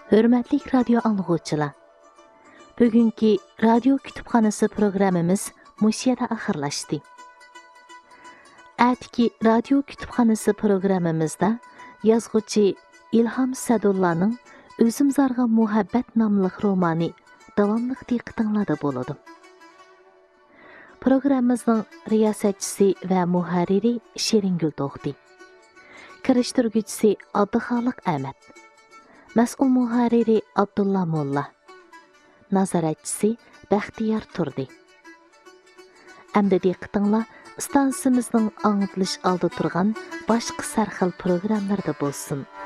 Hörmətli radio anlıqçılar. Bugünkü radio kütüpxanası programımız muşiyada axırlaşdı. Ətki radio kütüpxanası programımızda yazğıcı İlham Sədullah'nın Özüm Zarğa Muhabbət namlıq romanı davamlıq diqqətinizdə boladı. Programımızın riyasətçisi və muharriri Şeringül Doğdi. Kiriştirgüçisi Abduxaliq Əhməd. Məsul muharriri Abdullah Molla. Nazaratçisi Bəxtiyar Turdi. Əmdə diqqətinizdə stansiyamızın anlatılış aldı turğan başqa sərxil proqramlarda bolsun.